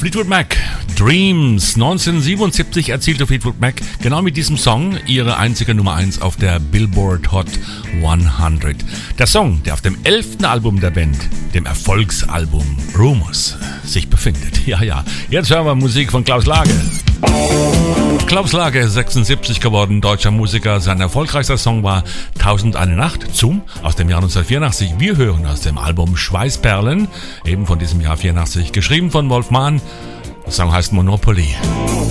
Fleetwood Mac, Dreams. 1977 erzielte Fleetwood Mac genau mit diesem Song ihre einzige Nummer 1 auf der Billboard Hot 100. Der Song, der auf dem 11. Album der Band, dem Erfolgsalbum Rumours, sich befindet. Ja, jetzt hören wir Musik von Klaus Lage. Klaus Lage, 76 geworden, deutscher Musiker. Sein erfolgreichster Song war 1001 Nacht aus dem Jahr 1984. Wir hören aus dem Album Schweißperlen, eben von diesem Jahr 84, geschrieben von Wolf Mahn. Der Song heißt Monopoly.